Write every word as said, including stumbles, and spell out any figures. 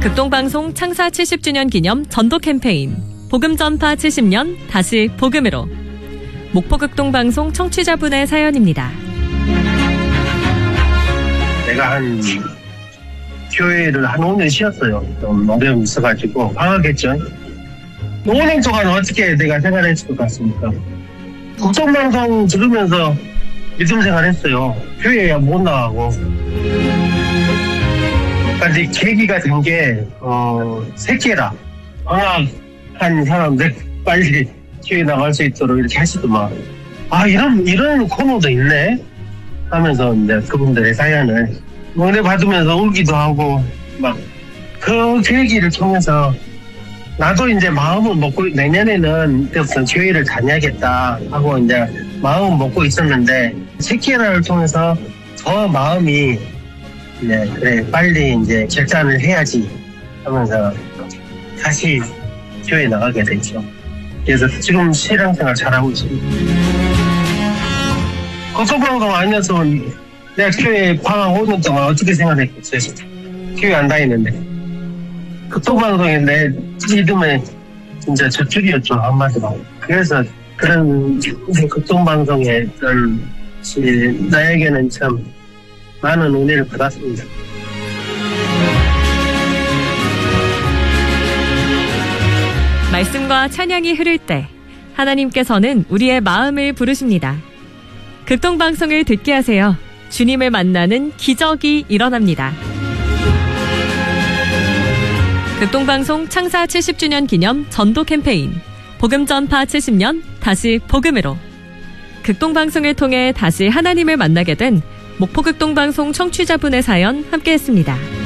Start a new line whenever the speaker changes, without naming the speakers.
극동방송 창사 칠십 주년 기념 전도 캠페인 복음 전파 칠십 년 다시 복음으로. 목포극동방송 청취자분의 사연입니다.
내가 한 교회를 한 오 년 쉬었어요. 좀 어려움이 있어가지고 방학했죠. 오 년 동안 어떻게 내가 생활했을 것 같습니까? 국정방송 들으면서 믿음 생활했어요. 교회에 못 나가고. 근데 계기가 된 게 어, 새끼라. 방학한 사람들 빨리 교회 나갈 수 있도록 이렇게 하시더만. 아 이런 이런 코너도 있네 하면서 이제 그분들의 사연을 은혜 받으면서 울기도 하고 막 그 계기를 통해서 나도 이제 마음을 먹고 내년에는 이때부터 교회를 다녀야겠다 하고 이제 마음을 먹고 있었는데 새끼라를 통해서 더 마음이 이제 그래 빨리 이제 결단을 해야지 하면서 다시 교회에 나가게 됐죠. 그래서 지금 신앙생활 잘하고 있습니다. 국정방송 아니었으면 내가 교회 방학 오 년 동안 어떻게 생활했겠어요? 교회 안 다니는데. 국정방송에 내 믿음의 진짜 저축이었죠, 한마디로. 그래서 그런 국정방송에 나에게는 참 많은 은혜를 받았습니다.
말씀과 찬양이 흐를 때 하나님께서는 우리의 마음을 부르십니다. 극동방송을 듣게 하세요. 주님을 만나는 기적이 일어납니다. 극동방송 창사 칠십 주년 기념 전도 캠페인 복음 전파 칠십 년 다시 복음으로. 극동방송을 통해 다시 하나님을 만나게 된 목포극동방송 청취자분의 사연 함께했습니다.